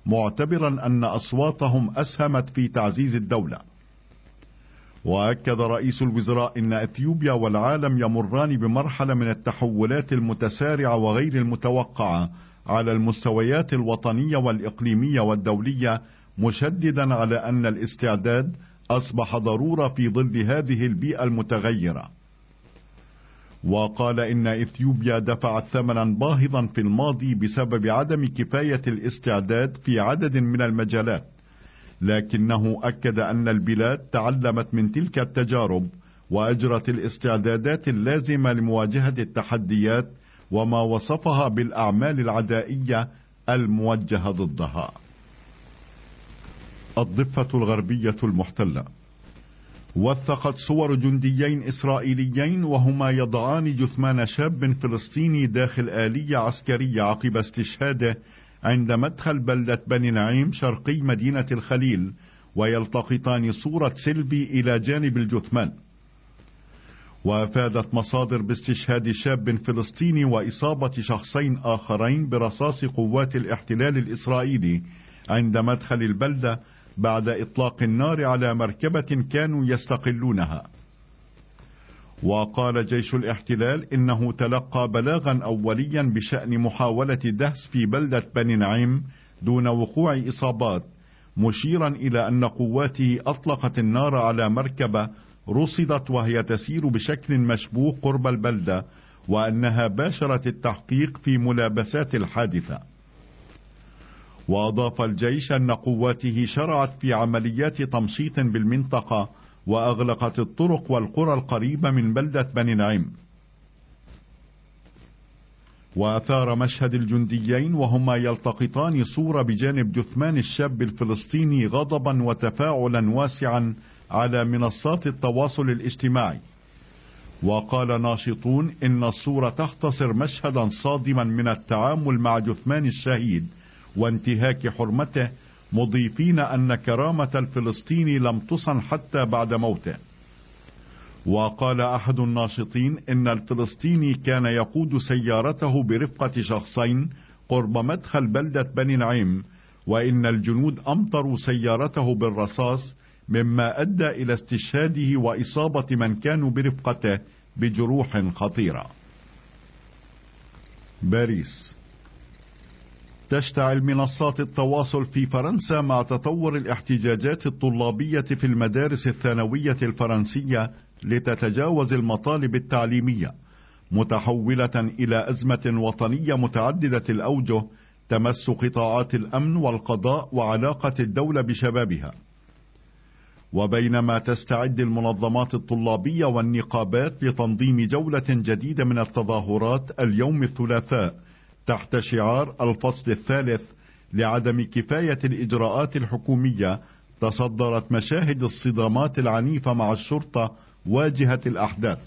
معتبرا أن أصواتهم أسهمت في تعزيز الدولة. وأكد رئيس الوزراء أن إثيوبيا والعالم يمران بمرحلة من التحولات المتسارعة وغير المتوقعة على المستويات الوطنية والإقليمية والدولية، مشددا على أن الاستعداد أصبح ضرورة في ظل هذه البيئة المتغيرة. وقال إن إثيوبيا دفعت ثمنا باهظا في الماضي بسبب عدم كفاية الاستعداد في عدد من المجالات، لكنه أكد أن البلاد تعلمت من تلك التجارب وأجرت الاستعدادات اللازمة لمواجهة التحديات وما وصفها بالأعمال العدائية الموجهة ضدها. الضفة الغربية المحتلة. وثقت صور جنديين إسرائيليين وهما يضعان جثمان شاب فلسطيني داخل آلية عسكرية عقب استشهاده عند مدخل بلدة بني نعيم شرقي مدينة الخليل، ويلتقطان صورة سيلفي إلى جانب الجثمان. وافادت مصادر باستشهاد شاب فلسطيني وإصابة شخصين آخرين برصاص قوات الاحتلال الإسرائيلي عند مدخل البلدة بعد إطلاق النار على مركبة كانوا يستقلونها. وقال جيش الاحتلال إنه تلقى بلاغا أوليا بشأن محاولة دهس في بلدة بني نعيم دون وقوع إصابات، مشيرا إلى أن قواته أطلقت النار على مركبة رصدت وهي تسير بشكل مشبوه قرب البلدة، وأنها باشرت التحقيق في ملابسات الحادثة. وأضاف الجيش أن قواته شرعت في عمليات تمشيط بالمنطقة وأغلقت الطرق والقرى القريبة من بلدة بني نعيم. وأثار مشهد الجنديين وهما يلتقطان صورة بجانب جثمان الشاب الفلسطيني غضبا وتفاعلا واسعا على منصات التواصل الاجتماعي. وقال ناشطون إن الصورة تختصر مشهدا صادما من التعامل مع جثمان الشهيد وانتهاك حرمته، مضيفين أن كرامة الفلسطيني لم تصن حتى بعد موته. وقال أحد الناشطين إن الفلسطيني كان يقود سيارته برفقة شخصين قرب مدخل بلدة بني نعيم، وإن الجنود أمطروا سيارته بالرصاص مما أدى إلى استشهاده وإصابة من كانوا برفقته بجروح خطيرة. باريس. تشتعل منصات التواصل في فرنسا مع تطور الاحتجاجات الطلابية في المدارس الثانوية الفرنسية لتتجاوز المطالب التعليمية، متحولة إلى أزمة وطنية متعددة الأوجه تمس قطاعات الأمن والقضاء وعلاقة الدولة بشبابها. وبينما تستعد المنظمات الطلابية والنقابات لتنظيم جولة جديدة من التظاهرات اليوم الثلاثاء تحت شعار الفصل الثالث لعدم كفاية الإجراءات الحكومية، تصدرت مشاهد الصدامات العنيفة مع الشرطة واجهة الأحداث.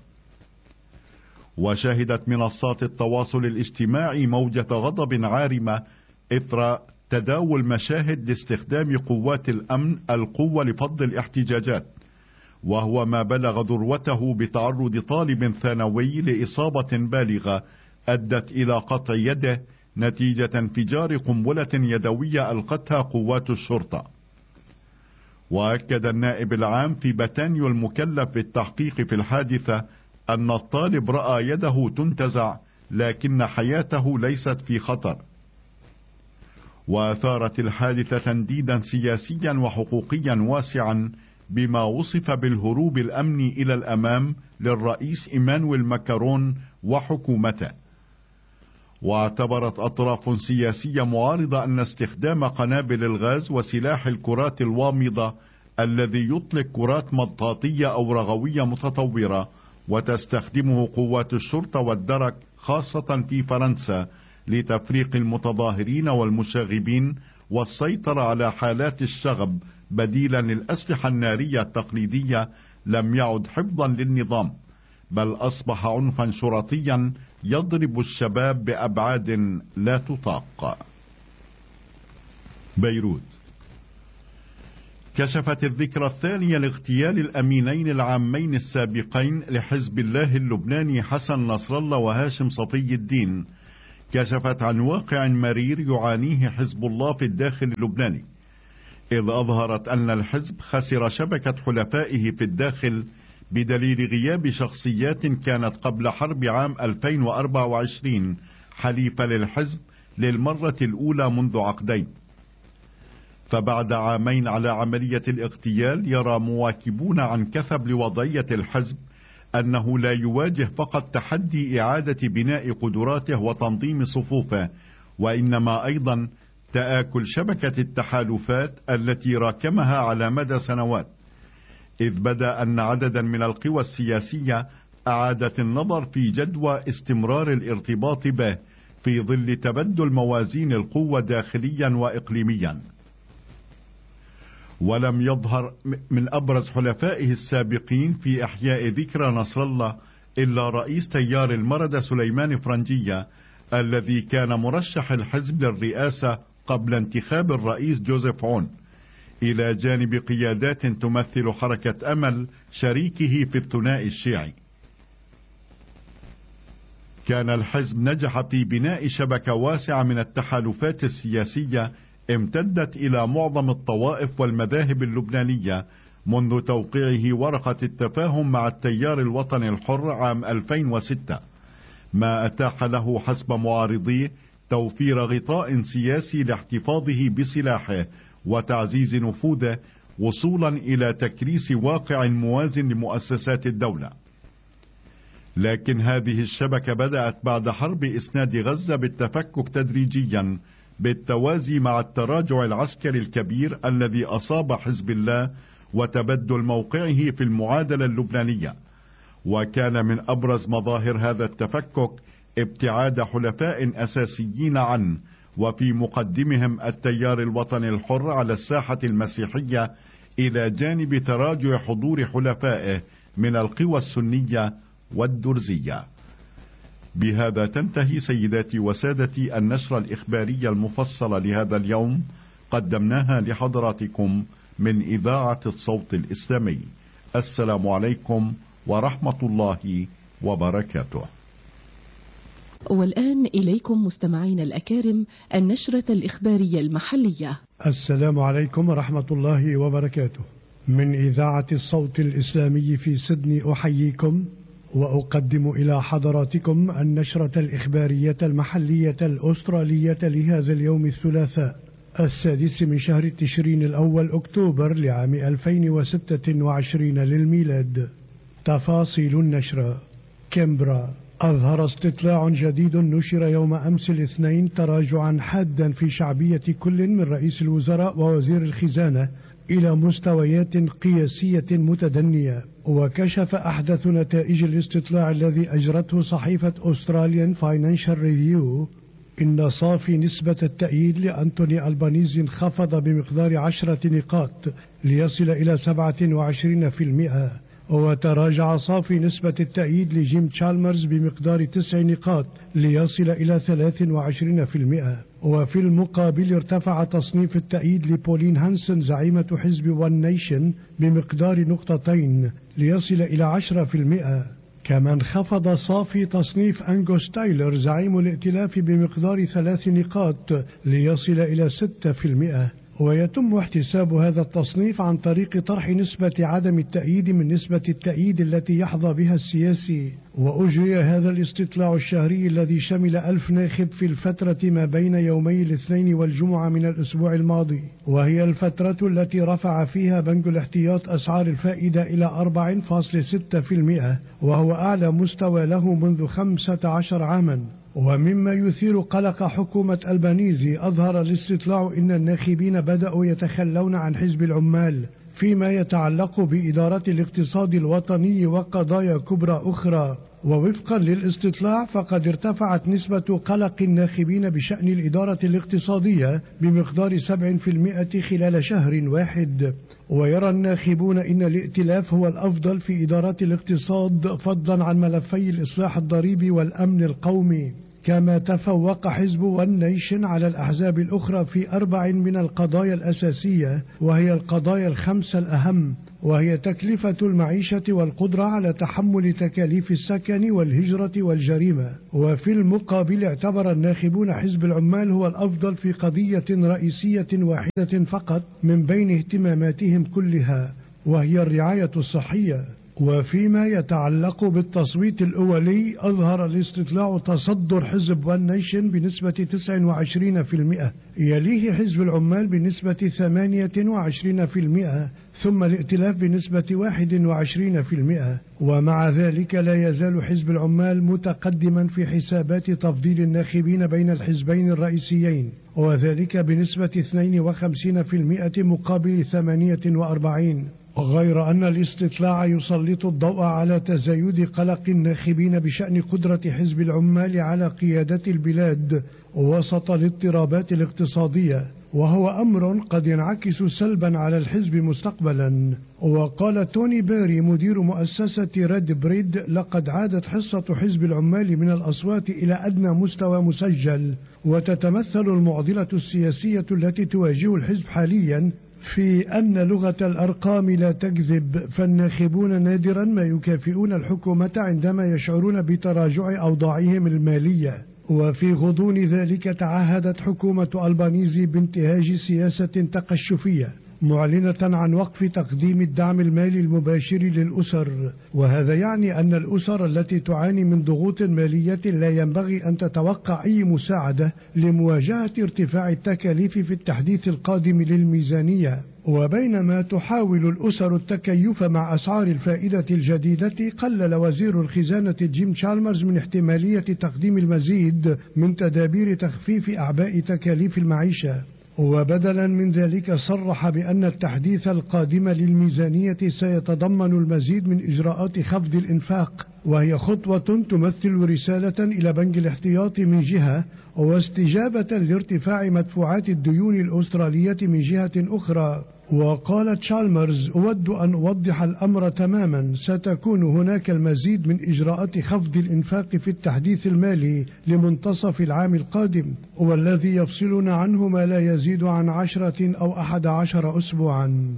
وشهدت منصات التواصل الاجتماعي موجة غضب عارمة إثر تداول مشاهد لاستخدام قوات الأمن القوة لفض الاحتجاجات، وهو ما بلغ ذروته بتعرض طالب ثانوي لإصابة بالغة أدت إلى قطع يده نتيجة انفجار قنبلة يدوية ألقتها قوات الشرطة. وأكد النائب العام في باتانيو المكلف بالتحقيق في الحادثة أن الطالب رأى يده تنتزع لكن حياته ليست في خطر. وأثارت الحادثة تنديدا سياسيا وحقوقيا واسعا بما وصف بالهروب الأمني إلى الأمام للرئيس إيمانويل ماكرون وحكومته. واعتبرت أطراف سياسية معارضة أن استخدام قنابل الغاز وسلاح الكرات الوامضة الذي يطلق كرات مطاطية أو رغوية متطورة وتستخدمه قوات الشرطة والدرك خاصة في فرنسا لتفريق المتظاهرين والمشاغبين والسيطرة على حالات الشغب بديلا للأسلحة النارية التقليدية لم يعد حفظا للنظام، بل أصبح عنفا شرطيا يضرب الشباب بأبعاد لا تطاق. بيروت. كشفت الذكرى الثانية لاغتيال الأمينين العامين السابقين لحزب الله اللبناني حسن نصر الله وهاشم صفي الدين كشفت عن واقع مرير يعانيه حزب الله في الداخل اللبناني، إذ أظهرت أن الحزب خسر شبكة حلفائه في الداخل بدليل غياب شخصيات كانت قبل حرب عام 2024 حليفة للحزب للمرة الأولى منذ عقدين. فبعد عامين على عملية الاغتيال، يرى مواكبون عن كثب لوضعية الحزب أنه لا يواجه فقط تحدي إعادة بناء قدراته وتنظيم صفوفه، وإنما أيضا تآكل شبكة التحالفات التي راكمها على مدى سنوات، إذ بدا أن عددا من القوى السياسية أعادت النظر في جدوى استمرار الارتباط به في ظل تبدل موازين القوة داخليا وإقليميا. ولم يظهر من أبرز حلفائه السابقين في إحياء ذكرى نصر الله إلا رئيس تيار المردة سليمان فرنجية، الذي كان مرشح الحزب للرئاسة قبل انتخاب الرئيس جوزيف عون، إلى جانب قيادات تمثل حركة أمل شريكه في الثنائي الشيعي. كان الحزب نجح في بناء شبكة واسعة من التحالفات السياسية امتدت إلى معظم الطوائف والمذاهب اللبنانية منذ توقيعه ورقة التفاهم مع التيار الوطني الحر عام 2006، ما أتاح له حسب معارضيه توفير غطاء سياسي لاحتفاظه بسلاحه وتعزيز نفوذه، وصولا إلى تكريس واقع موازن لمؤسسات الدولة. لكن هذه الشبكة بدأت بعد حرب إسناد غزة بالتفكك تدريجيا، بالتوازي مع التراجع العسكري الكبير الذي أصاب حزب الله وتبدل موقعه في المعادلة اللبنانية. وكان من أبرز مظاهر هذا التفكك ابتعاد حلفاء أساسيين عنه، وفي مقدمهم التيار الوطني الحر على الساحة المسيحية، إلى جانب تراجع حضور حلفائه من القوى السنية والدرزية. بهذا تنتهي سيداتي وسادتي النشرة الإخبارية المفصلة لهذا اليوم، قدمناها لحضراتكم من إذاعة الصوت الإسلامي. السلام عليكم ورحمة الله وبركاته. والآن إليكم مستمعين الأكارم النشرة الإخبارية المحلية. السلام عليكم ورحمة الله وبركاته. من إذاعة الصوت الإسلامي في سيدني أحييكم وأقدم إلى حضراتكم النشرة الإخبارية المحلية الأسترالية لهذا اليوم الثلاثاء 6 من شهر تشرين الأول أكتوبر لعام 2026 للميلاد. تفاصيل النشرة. كامبرا. أظهر استطلاع جديد نشر يوم أمس الاثنين تراجعا حادا في شعبية كل من رئيس الوزراء ووزير الخزانة إلى مستويات قياسية متدنية. وكشف أحدث نتائج الاستطلاع الذي أجرته صحيفة أستراليان فاينانشال ريفيو إن صافي نسبة التأييد لأنتوني ألبانيزي انخفض بمقدار 10 نقاط ليصل إلى 27%، وتراجع صافي نسبة التأييد لجيم تشالمرز بمقدار 9 نقاط ليصل إلى 23%. وفي المقابل ارتفع تصنيف التأييد لبولين هانسون زعيمة حزب ون نيشن بمقدار 2 نقطة ليصل إلى 10%. كما انخفض صافي تصنيف أنغوس تايلر زعيم الائتلاف بمقدار 3 نقاط ليصل إلى 6%. ويتم احتساب هذا التصنيف عن طريق طرح نسبة عدم التأييد من نسبة التأييد التي يحظى بها السياسي. وأجري هذا الاستطلاع الشهري الذي شمل 1000 ناخب في الفترة ما بين يومي الاثنين والجمعة من الأسبوع الماضي، وهي الفترة التي رفع فيها بنك الاحتياط أسعار الفائدة إلى 4.6%، وهو أعلى مستوى له منذ 15 عاما. ومما يثير قلق حكومة ألبانيزي، أظهر الاستطلاع إن الناخبين بدأوا يتخلون عن حزب العمال فيما يتعلق بإدارة الاقتصاد الوطني وقضايا كبرى أخرى. ووفقا للاستطلاع فقد ارتفعت نسبة قلق الناخبين بشأن الإدارة الاقتصادية بمقدار 7% خلال شهر واحد. ويرى الناخبون إن الائتلاف هو الأفضل في إدارة الاقتصاد فضلا عن ملفي الإصلاح الضريبي والأمن القومي. كما تفوق حزب ون نيشن على الأحزاب الأخرى في 4 من القضايا الأساسية، وهي القضايا الخمسة الأهم، وهي تكلفة المعيشة والقدرة على تحمل تكاليف السكن والهجرة والجريمة. وفي المقابل اعتبر الناخبون حزب العمال هو الأفضل في قضية رئيسية واحدة فقط من بين اهتماماتهم كلها، وهي الرعاية الصحية. وفيما يتعلق بالتصويت الأولي، أظهر الاستطلاع تصدر حزب ون نيشن بنسبة 29%، يليه حزب العمال بنسبة 28%، ثم الائتلاف بنسبة 21%. ومع ذلك لا يزال حزب العمال متقدما في حسابات تفضيل الناخبين بين الحزبين الرئيسيين، وذلك بنسبة 52% مقابل 48. غير أن الاستطلاع يسلط الضوء على تزايد قلق الناخبين بشأن قدرة حزب العمال على قيادة البلاد وسط الاضطرابات الاقتصادية، وهو أمر قد ينعكس سلبا على الحزب مستقبلا. وقال توني بيري مدير مؤسسة ريد بريد: لقد عادت حصة حزب العمال من الأصوات إلى أدنى مستوى مسجل، وتتمثل المعضلة السياسية التي تواجه الحزب حاليا في أن لغة الأرقام لا تكذب، فالناخبون نادرا ما يكافئون الحكومة عندما يشعرون بتراجع أوضاعهم المالية. وفي غضون ذلك تعهدت حكومة ألبانيزي بانتهاج سياسة تقشفية معلنة عن وقف تقديم الدعم المالي المباشر للأسر، وهذا يعني أن الأسر التي تعاني من ضغوط مالية لا ينبغي أن تتوقع أي مساعدة لمواجهة ارتفاع التكاليف في التحديث القادم للميزانية. وبينما تحاول الأسر التكيف مع أسعار الفائدة الجديدة، قلل وزير الخزانة جيم تشالمرز من احتمالية تقديم المزيد من تدابير تخفيف أعباء تكاليف المعيشة. وبدلا من ذلك صرح بأن التحديث القادم للميزانية سيتضمن المزيد من إجراءات خفض الإنفاق، وهي خطوة تمثل رسالة إلى بنك الاحتياطي من جهة، واستجابة لارتفاع مدفوعات الديون الأسترالية من جهة أخرى. وقال تشالمرز: أود أن أوضح الأمر تماما، ستكون هناك المزيد من إجراءات خفض الإنفاق في التحديث المالي لمنتصف العام القادم، والذي يفصلنا عنه ما لا يزيد عن 10 أو 11 أسبوعا.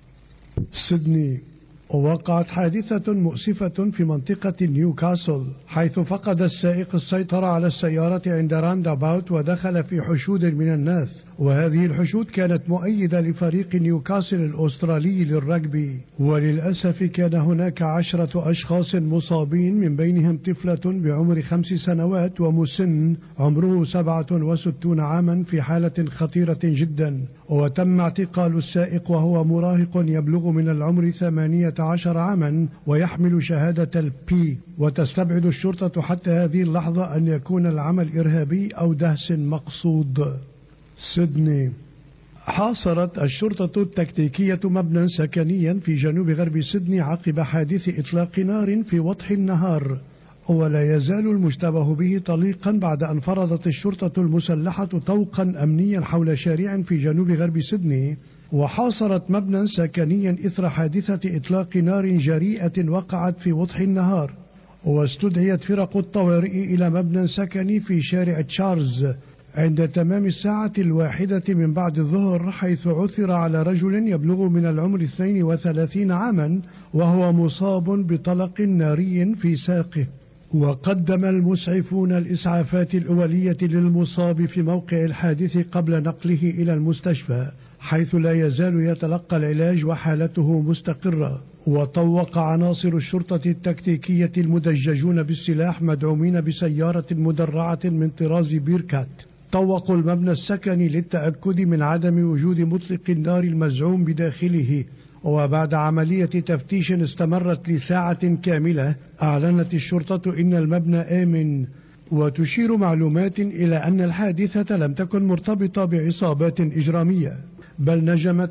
سيدني. وقعت حادثة مؤسفة في منطقة نيوكاسل، حيث فقد السائق السيطرة على السيارة عند رانداباوت ودخل في حشود من الناس، وهذه الحشود كانت مؤيدة لفريق نيوكاسل الأسترالي للرجبي. وللأسف كان هناك 10 أشخاص مصابين، من بينهم طفلة بعمر 5 سنوات ومسن عمره 67 عاما في حالة خطيرة جدا. وتم اعتقال السائق وهو مراهق يبلغ من العمر 18 عاما ويحمل شهادة البي. وتستبعد الشرطة حتى هذه اللحظة أن يكون العمل إرهابي أو دهس مقصود. سيدني. حاصرت الشرطة التكتيكية مبنى سكنيا في جنوب غرب سيدني عقب حادث إطلاق نار في وضح النهار، ولا يزال المشتبه به طليقا بعد أن فرضت الشرطة المسلحة طوقا أمنيا حول شارع في جنوب غرب سيدني، وحاصرت مبنى سكنيا إثر حادثة إطلاق نار جريئة وقعت في وضح النهار. واستدعيت فرق الطوارئ إلى مبنى سكني في شارع تشارلز عند تمام 1:01 من بعد الظهر، حيث عثر على رجل يبلغ من العمر 32 عاما وهو مصاب بطلق ناري في ساقه. وقدم المسعفون الإسعافات الأولية للمصاب في موقع الحادث قبل نقله إلى المستشفى، حيث لا يزال يتلقى العلاج وحالته مستقرة. وطوق عناصر الشرطة التكتيكية المدججون بالسلاح مدعومين بسيارة مدرعة من طراز بيركات طوقوا المبنى السكني للتأكد من عدم وجود مطلق النار المزعوم بداخله. وبعد عملية تفتيش استمرت لساعة كاملة، أعلنت الشرطة إن المبنى آمن. وتشير معلومات إلى أن الحادثة لم تكن مرتبطة بعصابات إجرامية، بل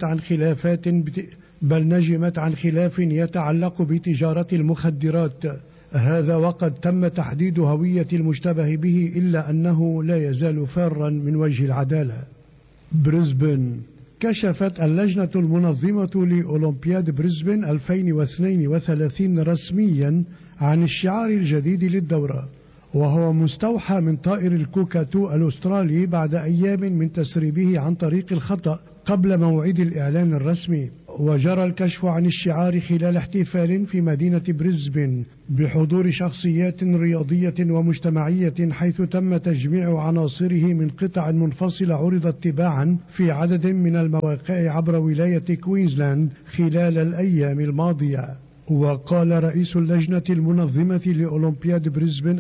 نجمت عن خلاف يتعلق بتجارة المخدرات، هذا وقد تم تحديد هوية المشتبه به، إلا أنه لا يزال فارا من وجه العدالة. بريسبن. كشفت اللجنة المنظمة لأولمبياد بريسبن 2032 رسميا عن الشعار الجديد للدورة، وهو مستوحى من طائر الكوكاتو الأسترالي بعد أيام من تسريبه عن طريق الخطأ قبل موعد الإعلان الرسمي. وجرى الكشف عن الشعار خلال احتفال في مدينة بريسبن بحضور شخصيات رياضية ومجتمعية، حيث تم تجميع عناصره من قطع منفصلة عرضت تباعا في عدد من المواقع عبر ولاية كوينزلاند خلال الأيام الماضية. وقال رئيس اللجنة المنظمة لأولمبياد بريسبن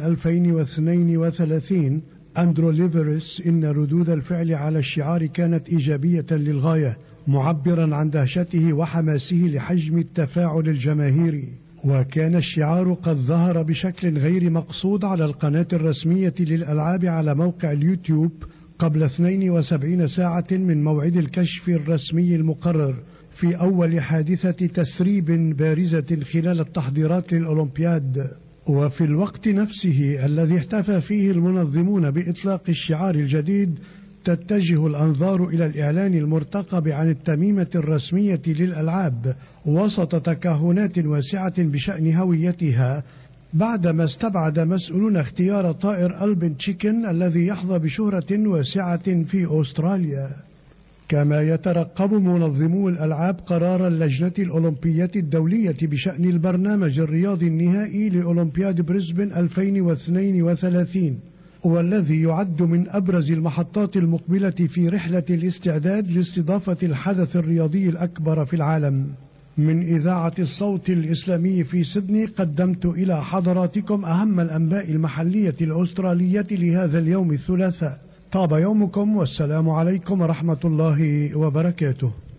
2032 أندرو ليفرس إن ردود الفعل على الشعار كانت إيجابية للغاية، معبرا عن دهشته وحماسه لحجم التفاعل الجماهيري. وكان الشعار قد ظهر بشكل غير مقصود على القناة الرسمية للألعاب على موقع اليوتيوب قبل 72 ساعة من موعد الكشف الرسمي المقرر، في أول حادثة تسريب بارزة خلال التحضيرات للأولمبياد. وفي الوقت نفسه الذي احتفى فيه المنظمون بإطلاق الشعار الجديد، تتجه الأنظار إلى الإعلان المرتقب عن التميمة الرسمية للألعاب وسط تكهنات واسعة بشأن هويتها، بعدما استبعد مسؤولون اختيار طائر ألبن تشيكن الذي يحظى بشهرة واسعة في أستراليا. كما يترقب منظمو الألعاب قرار اللجنة الأولمبية الدولية بشأن البرنامج الرياضي النهائي لأولمبياد بريسبن 2032، والذي يعد من أبرز المحطات المقبلة في رحلة الاستعداد لاستضافة الحدث الرياضي الأكبر في العالم. من إذاعة الصوت الإسلامي في سيدني قدمت إلى حضراتكم أهم الأنباء المحلية الأسترالية لهذا اليوم الثلاثاء. طاب يومكم، والسلام عليكم ورحمة الله وبركاته.